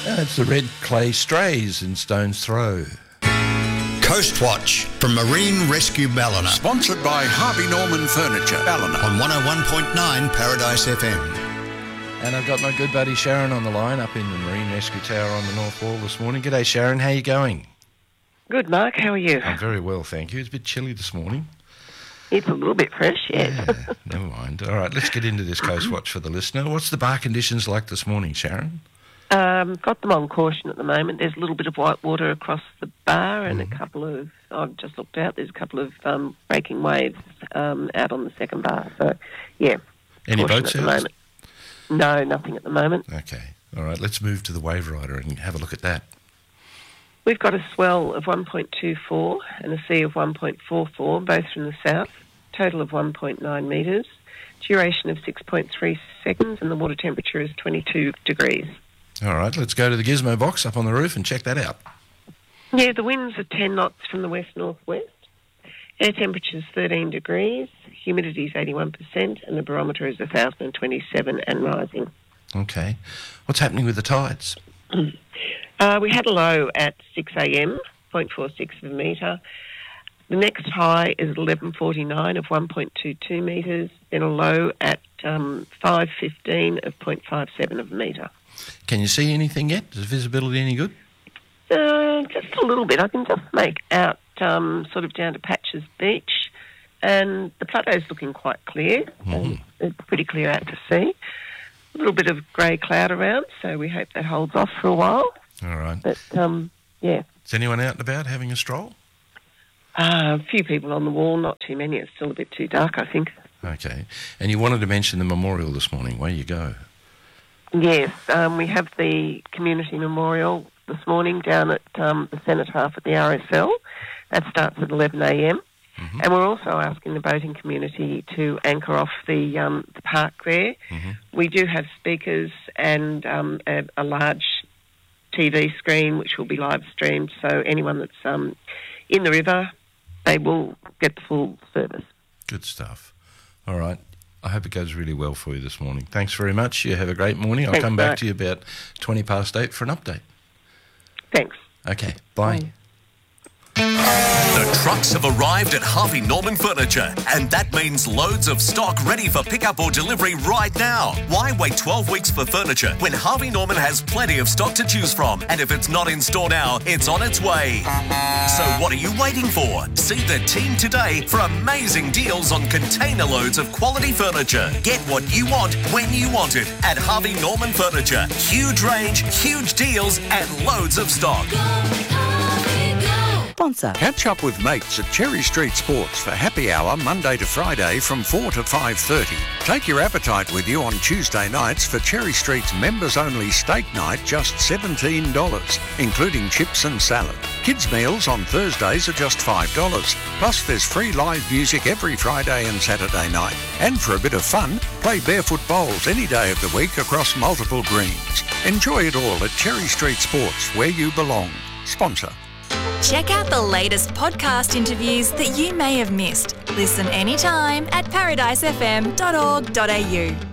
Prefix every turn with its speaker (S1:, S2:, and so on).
S1: It's the Red Clay Strays in Stone's Throw.
S2: Coast Watch from Marine Rescue Ballina.
S3: Sponsored by Harvey Norman Furniture, Ballina.
S2: On 101.9 Paradise FM.
S1: And I've got my good buddy Sharon on the line up in the Marine Rescue Tower on the North Wall this morning. G'day, Sharon. How are you going?
S4: Good, Mark. How are you?
S1: I'm very well, thank you. It's a bit chilly this morning.
S4: It's a little bit fresh, yes.
S1: Yeah, never mind. All right, let's get into this Coast Watch for the listener. What's the bar conditions like this morning, Sharon?
S4: Got them on caution at the moment. There's a little bit of white water across the bar and a couple of, I've just looked out, there's a couple of breaking waves out on the second bar. So, yeah.
S1: Any boats
S4: at the moment. No, nothing at the moment.
S1: Okay. All right, let's move to the Wave Rider and have a look at that.
S4: We've got a swell of 1.24 and a sea of 1.44, both from the south, total of 1.9 metres, duration of 6.3 seconds, and the water temperature is 22 degrees.
S1: All right, let's go to the gizmo box up on the roof and check that out.
S4: Yeah, the winds are 10 knots from the west-northwest. Air temperature is 13 degrees, humidity is 81%, and the barometer is 1,027 and rising.
S1: Okay. What's happening with the tides?
S4: We had a low at 6 a.m, 0.46 of a metre. The next high is 11:49 of 1.22 metres, then a low at 5:15 of 0.57 of a metre.
S1: Can you see anything yet? Is visibility any good?
S4: Just a little bit. I can just make out sort of down to Patches Beach, and the plateau's looking quite clear. It's pretty clear out to sea. A little bit of grey cloud around, so we hope that holds off for a while.
S1: All right.
S4: But, yeah.
S1: Is anyone out and about having a stroll?
S4: A few people on the wall, not too many. It's still a bit too dark, I think.
S1: Okay. And you wanted to mention the memorial this morning. Where you go?
S4: Yes, we have the community memorial this morning down at the Cenotaph at the RSL. That starts at 11 a.m. And we're also asking the boating community to anchor off the park there. We do have speakers and a large TV screen which will be live streamed, so anyone that's in the river, they will get the full service.
S1: Good stuff. All right. I hope it goes really well for you this morning. Thanks very much. You have a great morning. I'll come back to you about 20 past 8 for an update.
S4: Thanks.
S1: Okay. Bye.
S5: The trucks have arrived at Harvey Norman Furniture, and that means loads of stock ready for pickup or delivery right now. Why wait 12 weeks for furniture when Harvey Norman has plenty of stock to choose from? And if it's not in store now, it's on its way. So what are you waiting for? See the team today for amazing deals on container loads of quality furniture. Get what you want when you want it at Harvey Norman Furniture. Huge range, huge deals, and loads of stock.
S6: Sponsor.
S3: Catch up with mates at Cherry Street Sports for happy hour Monday to Friday from 4 to 5:30. Take your appetite with you on Tuesday nights for Cherry Street's members-only steak night, just $17, including chips and salad. Kids' meals on Thursdays are just $5. Plus, there's free live music every Friday and Saturday night. And for a bit of fun, play barefoot bowls any day of the week across multiple greens. Enjoy it all at Cherry Street Sports, where you belong. Sponsor.
S7: Check out the latest podcast interviews that you may have missed. Listen anytime at paradisefm.org.au.